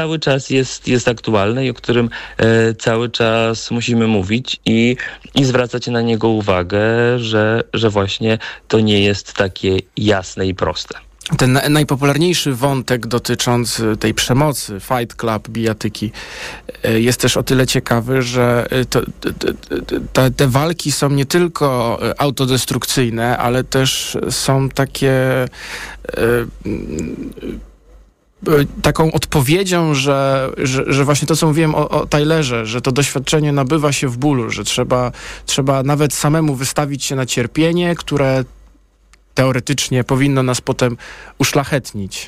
cały czas jest aktualny i o którym cały czas musimy mówić i zwracać na niego uwagę, że właśnie to nie jest takie jasne i proste. Ten najpopularniejszy wątek dotyczący tej przemocy, Fight Club, bijatyki, jest też o tyle ciekawy, że te walki są nie tylko autodestrukcyjne, ale też są takie taką odpowiedzią, że właśnie to, co mówiłem o Tylerze, że to doświadczenie nabywa się w bólu, że trzeba nawet samemu wystawić się na cierpienie, które teoretycznie powinno nas potem uszlachetnić.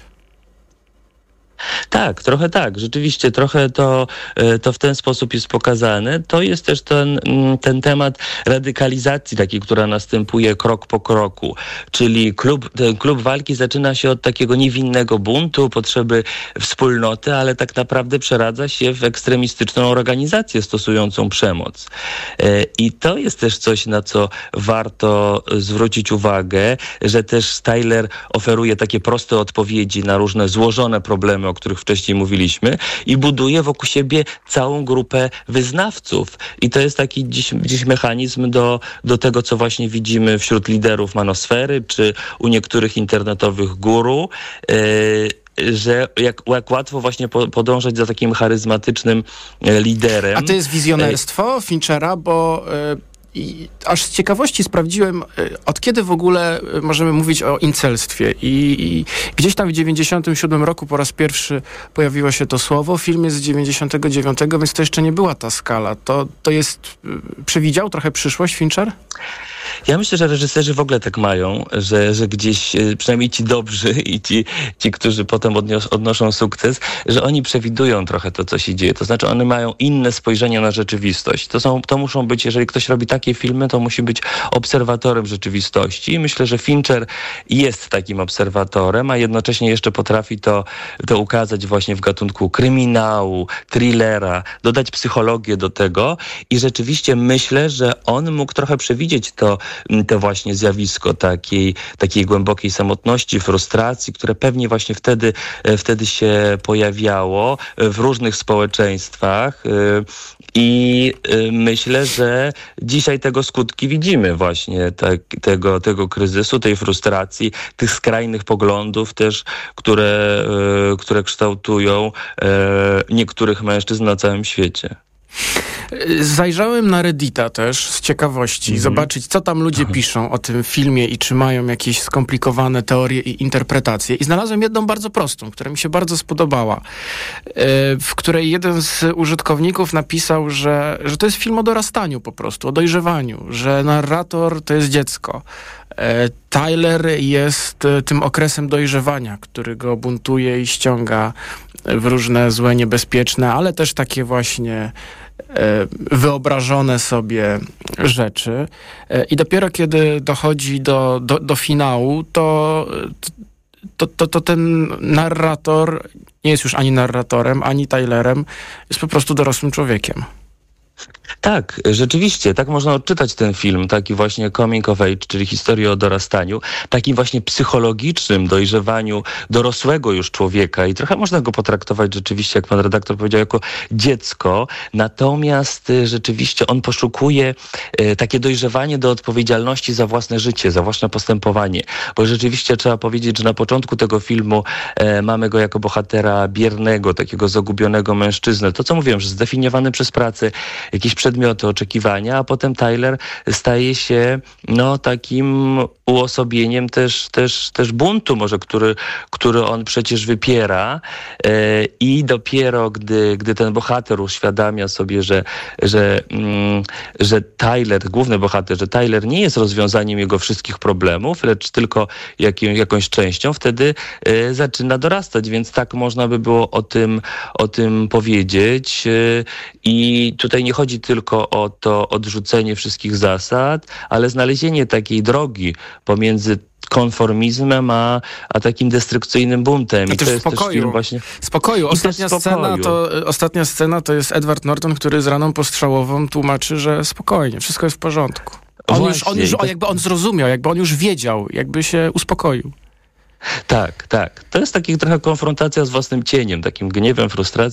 Tak, trochę tak. Rzeczywiście trochę to w ten sposób jest pokazane. To jest też ten temat radykalizacji takiej, która następuje krok po kroku. Czyli ten klub walki zaczyna się od takiego niewinnego buntu, potrzeby wspólnoty, ale tak naprawdę przeradza się w ekstremistyczną organizację stosującą przemoc. I to jest też coś, na co warto zwrócić uwagę, że też Tyler oferuje takie proste odpowiedzi na różne złożone problemy, o których wcześniej mówiliśmy, i buduje wokół siebie całą grupę wyznawców. I to jest taki dziś mechanizm do tego, co właśnie widzimy wśród liderów manosfery, czy u niektórych internetowych guru, że jak łatwo właśnie podążać za takim charyzmatycznym liderem. A to jest wizjonerstwo Finchera, bo i aż z ciekawości sprawdziłem, od kiedy w ogóle możemy mówić o incelstwie. I gdzieś tam w 97 roku po raz pierwszy pojawiło się to słowo. Film jest z 99, więc to jeszcze nie była ta skala. To jest... Przewidział trochę przyszłość Fincher? Ja myślę, że reżyserzy w ogóle tak mają, że gdzieś, przynajmniej ci dobrzy i ci którzy potem odnoszą sukces, że oni przewidują trochę to, co się dzieje. To znaczy, one mają inne spojrzenie na rzeczywistość. To muszą być, jeżeli ktoś robi takie filmy, to musi być obserwatorem rzeczywistości. I myślę, że Fincher jest takim obserwatorem, a jednocześnie jeszcze potrafi to ukazać właśnie w gatunku kryminału, thrillera, dodać psychologię do tego i rzeczywiście myślę, że on mógł trochę przewidzieć to właśnie zjawisko takiej głębokiej samotności, frustracji, które pewnie właśnie wtedy się pojawiało w różnych społeczeństwach i myślę, że dzisiaj tego skutki widzimy właśnie, tego kryzysu, tej frustracji, tych skrajnych poglądów też, które kształtują niektórych mężczyzn na całym świecie. Zajrzałem na Reddita też z ciekawości, zobaczyć, co tam ludzie piszą o tym filmie i czy mają jakieś skomplikowane teorie i interpretacje. I znalazłem jedną bardzo prostą, która mi się bardzo spodobała, w której jeden z użytkowników napisał, że to jest film o dorastaniu po prostu, o dojrzewaniu, że narrator to jest dziecko. Tyler jest tym okresem dojrzewania, który go buntuje i ściąga w różne złe, niebezpieczne, ale też takie właśnie wyobrażone sobie rzeczy. I dopiero kiedy dochodzi do finału, to ten narrator nie jest już ani narratorem, ani Tylerem, jest po prostu dorosłym człowiekiem. Tak, rzeczywiście, tak można odczytać ten film, taki właśnie coming of age, czyli historię o dorastaniu, takim właśnie psychologicznym dojrzewaniu dorosłego już człowieka i trochę można go potraktować rzeczywiście, jak pan redaktor powiedział, jako dziecko, natomiast rzeczywiście on poszukuje takie dojrzewanie do odpowiedzialności za własne życie, za własne postępowanie, bo rzeczywiście trzeba powiedzieć, że na początku tego filmu mamy go jako bohatera biernego, takiego zagubionego mężczyznę, to co mówiłem, że zdefiniowany przez pracę, jakieś przedmioty, oczekiwania, a potem Tyler staje się takim uosobieniem też buntu może, który on przecież wypiera i dopiero gdy ten bohater uświadamia sobie, że Tyler, główny bohater, że Tyler nie jest rozwiązaniem jego wszystkich problemów, lecz tylko jakąś częścią, wtedy zaczyna dorastać, więc tak można by było o tym powiedzieć i tutaj nie chodzi tylko o to odrzucenie wszystkich zasad, ale znalezienie takiej drogi pomiędzy konformizmem, a takim destrukcyjnym buntem. I to jest spokoju. Spokoju. Ostatnia scena to jest Edward Norton, który z raną postrzałową tłumaczy, że spokojnie, wszystko jest w porządku. On zrozumiał, jakby on już wiedział, jakby się uspokoił. Tak. To jest taka trochę konfrontacja z własnym cieniem, takim gniewem, frustracją.